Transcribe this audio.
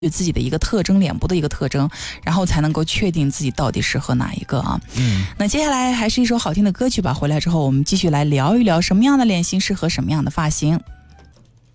自己的一个特征，脸部的一个特征，然后才能够确定自己到底适合哪一个啊。那接下来还是一首好听的歌曲吧，回来之后我们继续来聊一聊什么样的脸型适合什么样的发型。